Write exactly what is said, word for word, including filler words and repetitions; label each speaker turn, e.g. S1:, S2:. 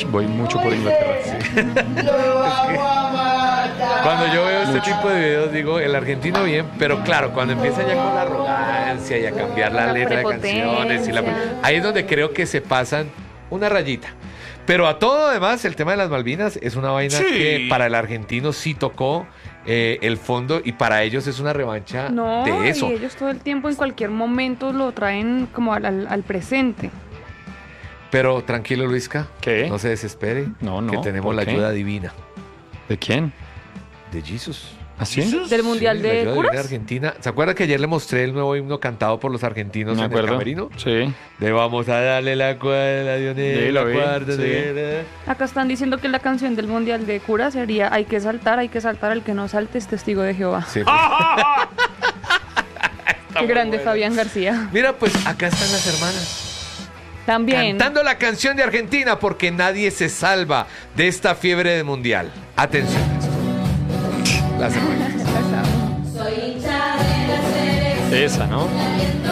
S1: Uy, voy mucho por Inglaterra. Sí.
S2: Cuando yo veo este
S1: Mucho.
S2: tipo de videos digo, el argentino bien, pero claro, cuando empieza ya con la arrogancia y a cambiar la,
S3: La
S2: letra de canciones, y la, ahí es donde creo que se pasan una rayita. Pero a todo demás, el tema de las Malvinas es una vaina
S1: Sí.
S2: que para el argentino sí tocó eh, el fondo y para ellos es una revancha
S3: No,
S2: de eso.
S3: y ellos todo el tiempo, en cualquier momento, lo traen como al, al, al presente.
S2: Pero tranquilo, Luisca,
S1: ¿Qué?
S2: no se desespere,
S1: No, no,
S2: que tenemos
S1: ¿por
S2: la
S1: qué?
S2: ayuda divina
S1: ¿De quién?
S2: de Jesus.
S1: ¿Así?
S3: Del Mundial
S2: Sí, la
S3: de
S2: ayuda divina
S3: Curas.
S2: de Argentina. ¿Se acuerda que ayer le mostré el nuevo himno cantado por los argentinos
S1: Me
S2: en el
S1: acuerdo.
S2: camerino?
S1: Sí.
S2: De vamos a darle la cuerda, Dionel,
S1: Sí,
S2: la
S1: lo vi,
S2: cuarta,
S1: sí.
S3: Eh, Acá están diciendo que la canción del Mundial de Curas sería hay que saltar, hay que saltar, el que no salte es testigo de Jehová.
S2: Sí, pues.
S3: Qué grande Fabián García.
S2: Mira, pues acá están las hermanas.
S3: También.
S2: Cantando la canción de Argentina porque nadie se salva de esta fiebre de mundial. Atención a esto. Las hermanas.
S1: Esa, ¿no?